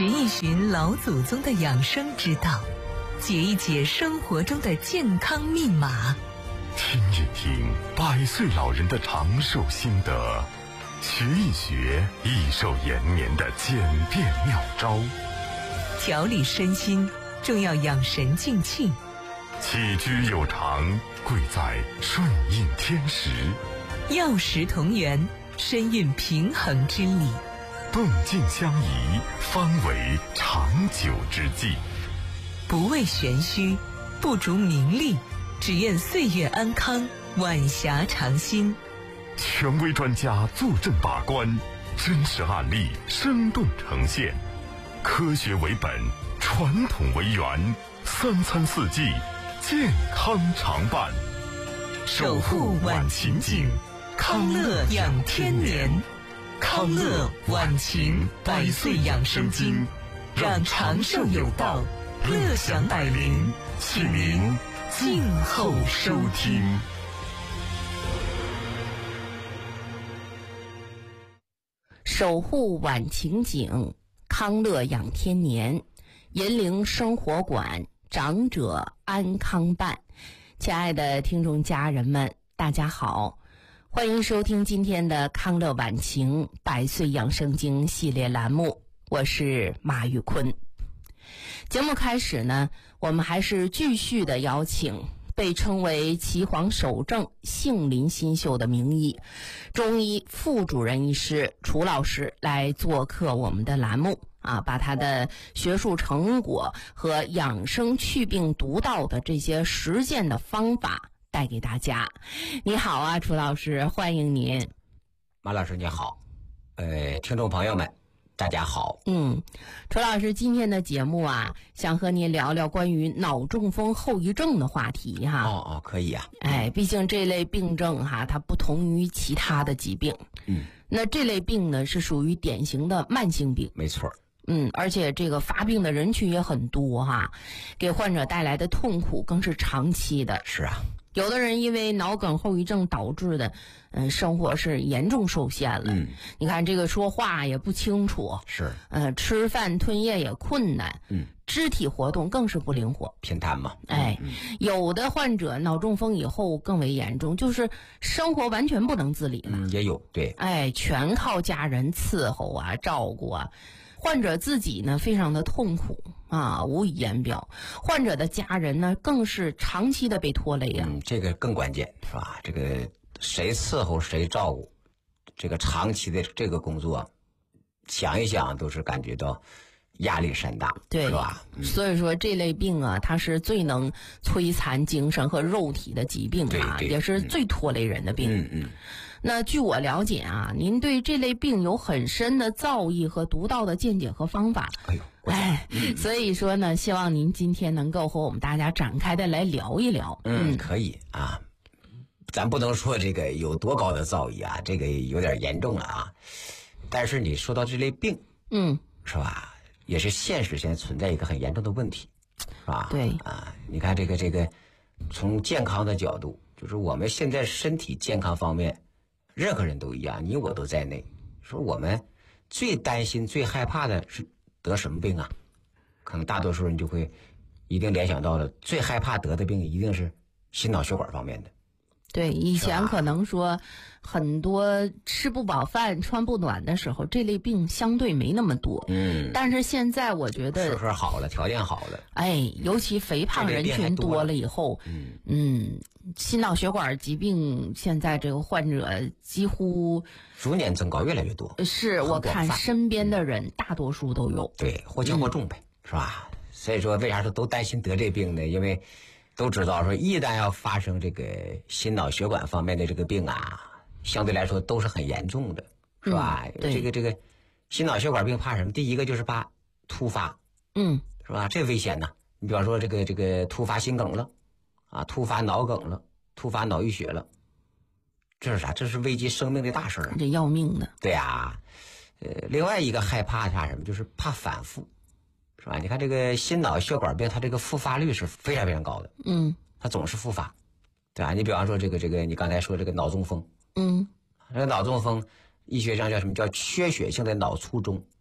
寻一寻老祖宗的养生之道，解一解生活中的健康密码， 听一听100岁老人的长寿心得，学一学益寿延年的简便妙招， 调理身心重要养神静气， 起居有常贵在顺应天时， 药食同源，深蕴平衡之理， 动静相宜，方为长久之计。 不为玄虚，不逐名利，只愿岁月安康，晚霞常新。 权威专家坐镇把关，真实案例生动呈现，科学为本，传统为源，3餐4季健康常伴， 守护晚晴景，康乐养天年。康乐晚晴100岁养生经，让长寿有道，乐享百龄，请您静候收听。 守护晚晴景，康乐养天年，银铃生活馆，长者安康办。亲爱的听众家人们，大家好，欢迎收听今天的康乐晚晴100岁养生经系列栏目，我是马玉坤。节目开始呢，我们还是继续的邀请被称为岐黄首正杏林新秀的名医中医副主任医师楚老师来做客我们的栏目把他的学术成果和养生祛病独到的这些实践的方法带给大家。你好啊，楚老师，欢迎您。 马老师你好，听众朋友们大家好。 楚老师，今天的节目想和您聊聊关于脑中风后遗症的话题哈。 可以啊。 毕竟这类病症它不同于其他的疾病。那这类病呢是属于典型的慢性病。 没错。 而且这个发病的人群也很多给患者带来的痛苦更是长期的。 是啊。 有的人因为脑梗后遗症导致的生活是严重受限了。你看这个说话也不清楚， 是吃饭吞咽也困难，肢体活动更是不灵活， 偏瘫嘛。 有的患者脑中风以后更为严重，就是生活完全不能自理了。 也有，对。 全靠家人伺候照顾患者自己呢非常的痛苦无以言表，患者的家人呢更是长期的被拖累这个更关键是吧？这个谁伺候谁照顾，这个长期的这个工作，想一想都是感觉到压力山大， 对， 是吧？ 所以说这类病它是最能摧残精神和肉体的疾病对， 也是最拖累人的病。那据我了解您对这类病有很深的造诣和独到的见解和方法。所以说呢，希望您今天能够和我们大家展开的来聊一聊。 可以啊。咱不能说这个有多高的造诣这个有点严重了但是你说到这类病，是吧？也是现实现在存在一个很严重的问题，是吧？ 对你看这个从健康的角度，就是我们现在身体健康方面，任何人都一样，你我都在内。说我们最担心、最害怕的是得什么病可能大多数人就会一定联想到了，最害怕得的病一定是心脑血管方面的。 对，以前可能说很多吃不饱饭穿不暖的时候，这类病相对没那么多。但是现在我觉得吃喝好了，条件好了， 尤其肥胖人群多了以后，心脑血管疾病现在这个患者几乎逐年增高，越来越多。 是我看身边的人大多数都有。 对，或轻或重呗，是吧？所以说为啥说都担心得这病呢？因为都知道说一旦要发生这个心脑血管方面的这个病相对来说都是很严重的，是吧？这个心脑血管病怕什么？第一个就是怕突发，是吧？这危险呐！你比方说这个突发心梗了突发脑梗了，突发脑溢血了，这是啥？这是危及生命的大事这要命的。 对另外一个害怕怕什么？就是怕反复，是吧？你看这个心脑血管病，它这个复发率是非常非常高的。它总是复发，对吧？你比方说这个你刚才说这个脑中风，这个脑中风医学上叫什么？叫缺血性的脑卒中。